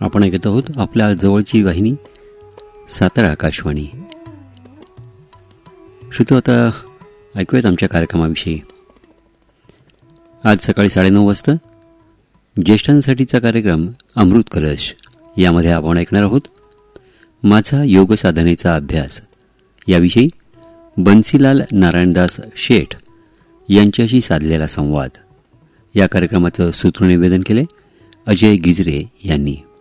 आपण ऐकत आहोत आपल्या जवळची वाहिनी सातारा आकाशवाणी. श्रोतो, आता ऐकूयात आमच्या कार्यक्रमाविषयी. आज सकाळी 9:30 वाजता ज्येष्ठांसाठीचा कार्यक्रम अमृत कलश, यामध्ये आपण ऐकणार आहोत माझा योग साधनेचा अभ्यास याविषयी बन्सीलाल नारायणदास शेठ यांच्याशी साधलेला संवाद. या कार्यक्रमाचं सूत्रनिवेदन केले अजय गिजरे यांनी.